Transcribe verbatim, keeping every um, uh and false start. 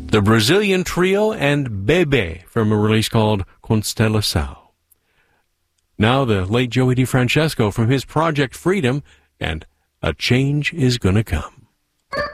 the Brazilian Trio, and Bebe from a release called Constelação. Now the late Joey DeFrancesco from his Project Freedom and A Change Is Gonna Come.